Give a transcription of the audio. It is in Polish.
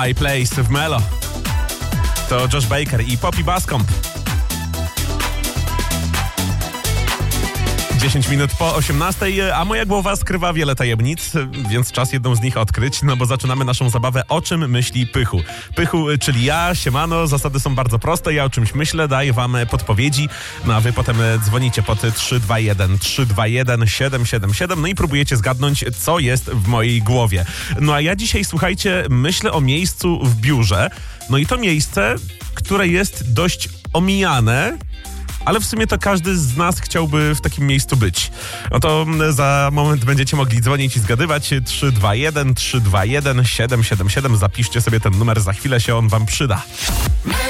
My Place w Melo. To Josh Baker i Poppy Bascomb. 10 minut po 18, a moja głowa skrywa wiele tajemnic, więc czas jedną z nich odkryć, no bo zaczynamy naszą zabawę O czym myśli Pychu. Pychu, czyli ja, siemano, zasady są bardzo proste, ja o czymś myślę, daję wam podpowiedzi, no a wy potem dzwonicie pod 321 777, no i próbujecie zgadnąć, co jest w mojej głowie. No a ja dzisiaj, słuchajcie, myślę o miejscu w biurze, no i to miejsce, które jest dość omijane, ale w sumie to każdy z nas chciałby w takim miejscu być. No to za moment będziecie mogli dzwonić i zgadywać. 321 777. Zapiszcie sobie ten numer, za chwilę się on wam przyda.